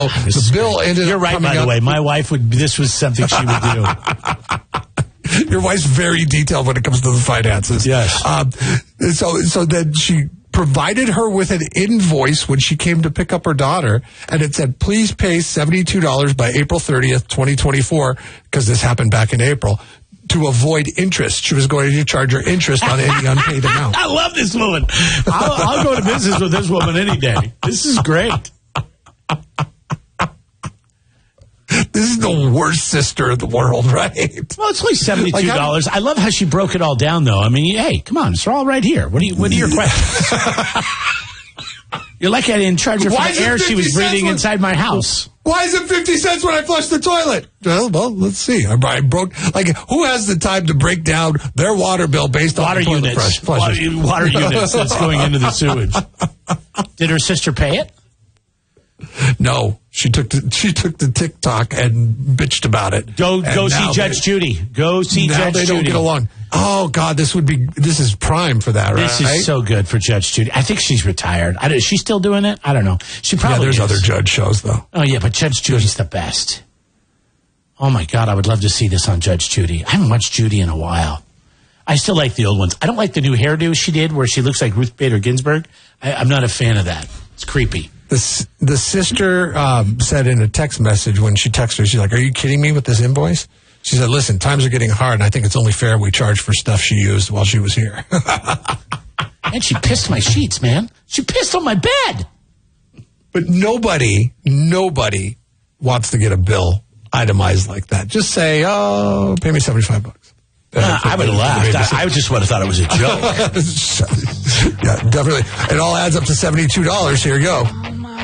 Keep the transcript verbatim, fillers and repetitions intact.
The bill ended You're up right, by the up, way. My wife would, this was something she would do. Your wife's very detailed when it comes to the finances. Yes. Um, so, so then she provided her with an invoice when she came to pick up her daughter, and it said, please pay seventy-two dollars by April thirtieth, twenty twenty-four, because this happened back in April, to avoid interest. She was going to charge her interest on any unpaid amount. I love this woman. I'll, I'll go to business with this woman any day. This is great. This is the worst sister in the world, right? Well, it's only seventy-two dollars. Like, I love how she broke it all down, though. I mean, hey, come on. It's all right here. What are, you, what are your questions? You're like I didn't charge her for the air she was breathing when, inside my house. Why is it fifty cents when I flush the toilet? Well, well, let's see. I, I broke, like, who has the time to break down their water bill based on water the toilet units. flush, water, water units that's going into the sewage. Did her sister pay it? No, she took the, she took the TikTok and bitched about it. Go go see Judge they, Judy. Go see now Judge they Judy. Don't get along. Oh God, this would be this is prime for that, right? This is so good for Judge Judy. I think she's retired. I don't, is she still doing it? I don't know. She probably. Yeah, there's is. other judge shows though. Oh yeah, but Judge Judy's the best. Oh my God, I would love to see this on Judge Judy. I haven't watched Judy in a while. I still like the old ones. I don't like the new hairdo she did, where she looks like Ruth Bader Ginsburg. I, I'm not a fan of that. It's creepy. The, the sister um, said in a text message when she texted her, she's like, are you kidding me with this invoice? She said, listen, times are getting hard, and I think it's only fair we charge for stuff she used while she was here. And she pissed my sheets, man. She pissed on my bed. But nobody, nobody wants to get a bill itemized like that. Just say, oh, pay me seventy-five bucks. Uh, I would have laughed. I, I just would have thought it was a joke. Yeah, definitely. It all adds up to seventy-two dollars. Here you go.